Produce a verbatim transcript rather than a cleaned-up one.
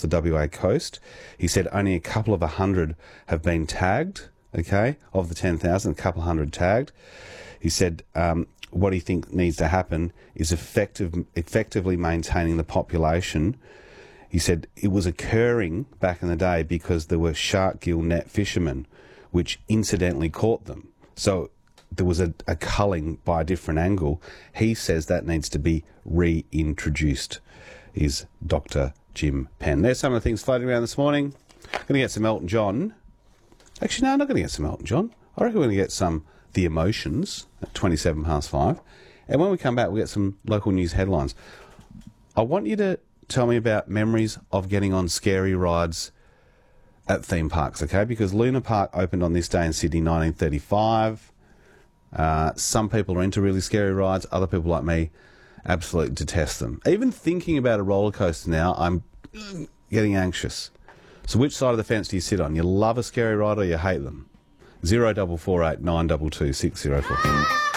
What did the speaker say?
the W A coast. He said only a couple of a hundred have been tagged, okay, of the ten thousand, a couple of hundred tagged. He said um, what he thinks needs to happen is effective, effectively maintaining the population. He said it was occurring back in the day because there were shark gill net fishermen, which incidentally caught them. So there was a, a culling by a different angle. He says that needs to be reintroduced, is Doctor Jim Penn. There's some of the things floating around this morning. Going to get some Elton John. Actually, no, I'm not going to get some Elton John. I reckon we're going to get some The Emotions at twenty-seven past five. And when we come back, we'll get some local news headlines. I want you to tell me about memories of getting on scary rides at theme parks, okay? Because Luna Park opened on this day in Sydney, nineteen thirty-five. Uh, some people are into really scary rides. Other people like me absolutely detest them. Even thinking about a roller coaster now, I'm getting anxious. So which side of the fence do you sit on? You love a scary ride or you hate them? Zero double four eight nine two two six zero four.